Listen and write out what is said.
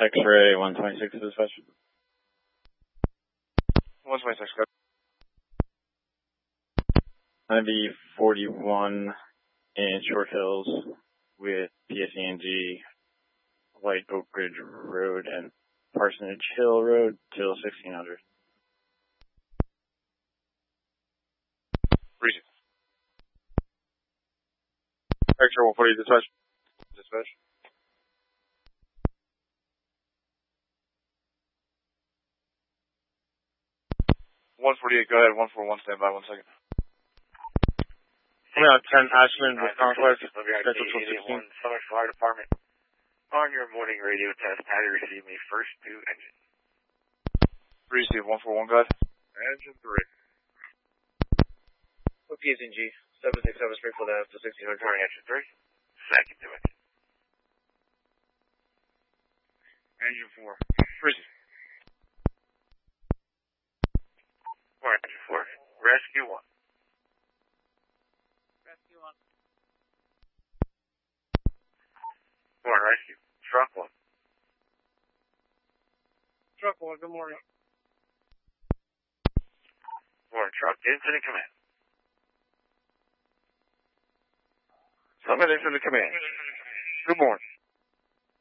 X-ray 126 dispatch. 126, go. IV 41 in Short Hills with PSENG, White Oak Ridge Road and Parsonage Hill Road till 1600. Reason. X-ray 140 dispatch. Dispatch. 148, go ahead. 141, stand by 1 second. Coming out 10 Ashland with Conquest, scheduled till 16. Summers Fire Department. On your morning radio test, how do you receive me first to engine? Receive 141, go ahead. Engine 3. With PSNG, 767 Springfield Ave to 1600. Morning, engine 3. Second to engine. Engine 4. Receive. Morning, engine 4. Rescue 1. Rescue 1. Morning, rescue. Truck 1. Truck 1, good morning. Morning, truck. Incident command. Summit incident command. Good morning.